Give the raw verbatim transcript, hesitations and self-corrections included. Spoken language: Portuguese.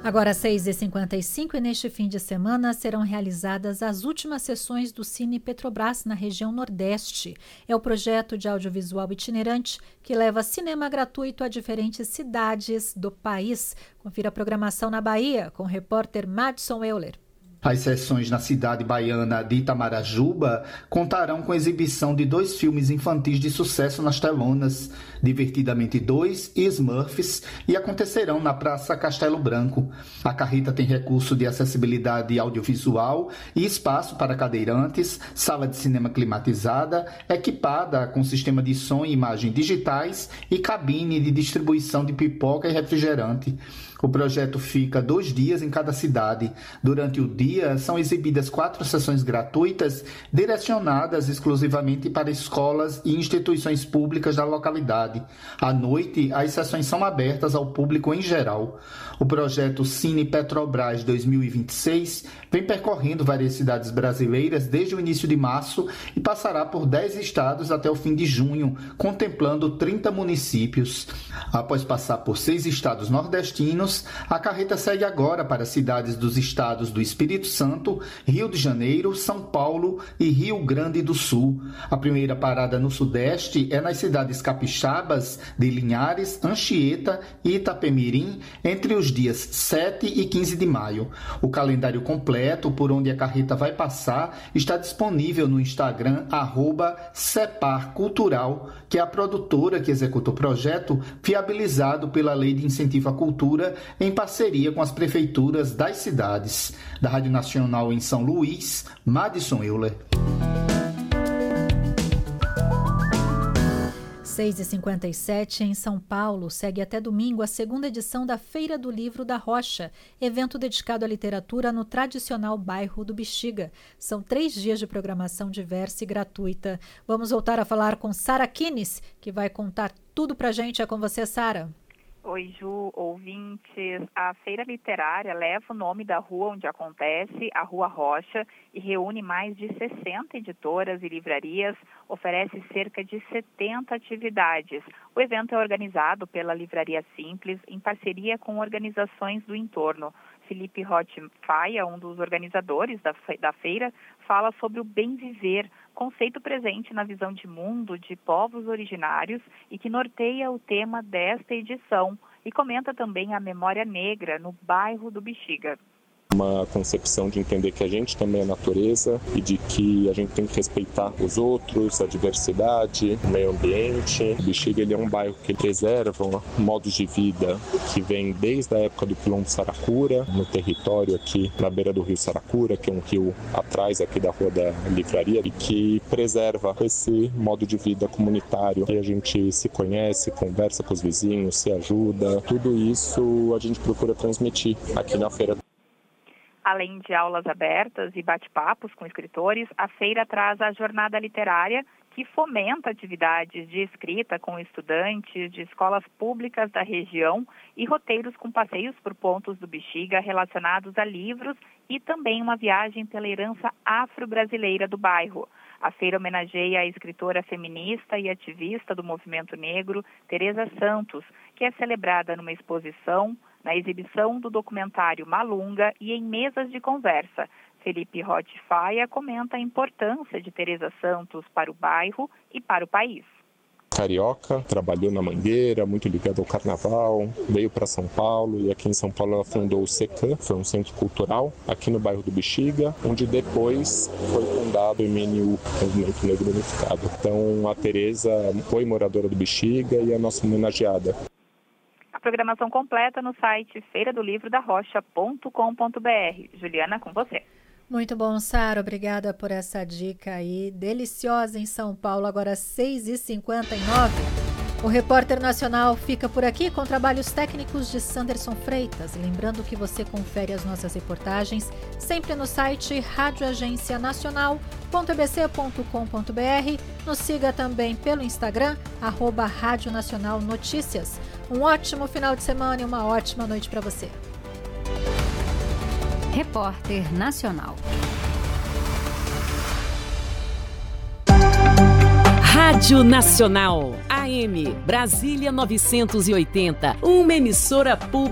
Agora, seis e cinquenta e cinco, e neste fim de semana serão realizadas as últimas sessões do Cine Petrobras na região Nordeste. É o projeto de audiovisual itinerante que leva cinema gratuito a diferentes cidades do país. Confira a programação na Bahia com o repórter Madison Euler. As sessões na cidade baiana de Itamarajuba contarão com a exibição de dois filmes infantis de sucesso nas telonas, Divertidamente dois e Smurfs, e acontecerão na Praça Castelo Branco. A carreta tem recurso de acessibilidade audiovisual e espaço para cadeirantes, sala de cinema climatizada, equipada com sistema de som e imagem digitais e cabine de distribuição de pipoca e refrigerante. O projeto fica dois dias em cada cidade. Durante o dia, são exibidas quatro sessões gratuitas direcionadas exclusivamente para escolas e instituições públicas da localidade. À noite, as sessões são abertas ao público em geral. O projeto Cine Petrobras dois mil e vinte e seis vem percorrendo várias cidades brasileiras desde o início de março e passará por dez estados até o fim de junho, contemplando trinta municípios. Após passar por seis estados nordestinos, a carreta segue agora para cidades dos estados do Espírito Santo, Rio de Janeiro, São Paulo e Rio Grande do Sul. A primeira parada no Sudeste é nas cidades capixabas de Linhares, Anchieta e Itapemirim, entre os dias sete e quinze de maio. O calendário completo por onde a carreta vai passar está disponível no Instagram arroba Cepar Cultural, que é a produtora que executa o projeto, viabilizado pela Lei de Incentivo à Cultura, em parceria com as prefeituras das cidades. Da Rádio Nacional em São Luís, Madison Euler. seis e cinquenta e sete, em São Paulo, segue até domingo a segunda edição da Feira do Livro da Rocha, evento dedicado à literatura no tradicional bairro do Bexiga. São três dias de programação diversa e gratuita. Vamos voltar a falar com Sara Kines, que vai contar tudo pra gente. É com você, Sara. Oi, Ju, ouvintes. A Feira Literária leva o nome da rua onde acontece, a Rua Rocha, e reúne mais de sessenta editoras e livrarias, oferece cerca de setenta atividades. O evento é organizado pela Livraria Simples, em parceria com organizações do entorno. Felipe Rotti Faia, um dos organizadores da, fe- da feira, fala sobre o bem viver, conceito presente na visão de mundo de povos originários e que norteia o tema desta edição, e comenta também a memória negra no bairro do Bexiga. Uma concepção de entender que a gente também é natureza e de que a gente tem que respeitar os outros, a diversidade, o meio ambiente. O Bexiga, ele é um bairro que preserva modos de vida que vem desde a época do Quilombo Saracura, no território aqui na beira do rio Saracura, que é um rio atrás aqui da Rua da Livraria, e que preserva esse modo de vida comunitário, que a gente se conhece, conversa com os vizinhos, se ajuda. Tudo isso a gente procura transmitir aqui na feira. Além de aulas abertas e bate-papos com escritores, a feira traz a jornada literária, que fomenta atividades de escrita com estudantes de escolas públicas da região e roteiros com passeios por pontos do Bexiga relacionados a livros e também uma viagem pela herança afro-brasileira do bairro. A feira homenageia a escritora feminista e ativista do movimento negro, Teresa Santos, que é celebrada numa exposição, na exibição do documentário Malunga e em mesas de conversa. Felipe Rotti Faia comenta a importância de Teresa Santos para o bairro e para o país. Carioca, trabalhou na Mangueira, muito ligada ao carnaval, veio para São Paulo e aqui em São Paulo ela fundou o SECAM, foi um centro cultural aqui no bairro do Bexiga, onde depois foi fundado o M N U, Movimento Negro Unificado. Então a Teresa foi moradora do Bexiga e é a nossa homenageada. A programação completa no site feira do livro da rocha ponto com ponto b r. Juliana, com você. Muito bom, Sara. Obrigada por essa dica aí. Deliciosa em São Paulo, agora seis e cinquenta e nove. O Repórter Nacional fica por aqui com trabalhos técnicos de Sanderson Freitas. Lembrando que você confere as nossas reportagens sempre no site rádio agência nacional ponto e b c ponto com ponto b r. Nos siga também pelo Instagram, arroba Rádio Nacional Notícias. Um ótimo final de semana e uma ótima noite para você. Repórter Nacional. Rádio Nacional, A M, Brasília novecentos e oitenta, uma emissora pública.